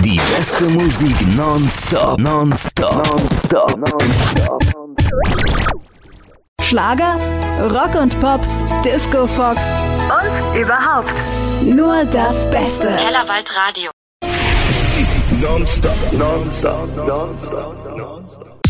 Die beste Musik nonstop. Schlager, Rock und Pop, Disco Fox und überhaupt nur das Beste. Kellerwald Radio. Nonstop.